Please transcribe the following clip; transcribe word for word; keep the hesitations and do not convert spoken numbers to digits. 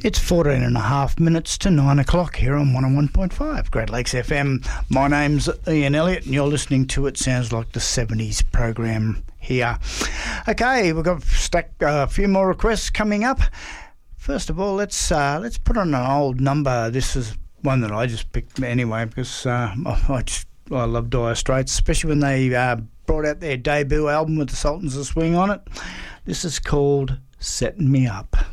It's fourteen and a half minutes to nine o'clock here on one oh one point five Great Lakes F M. My name's Ian Elliott and you're listening to It Sounds Like the seventies program here. Okay, we've got stack, uh, a few more requests coming up. First of all, let's uh, let's put on an old number. This is one that I just picked anyway because uh, I just I love Dire Straits, especially when they uh, brought out their debut album with the Sultans of Swing on it. This is called Setting Me Up.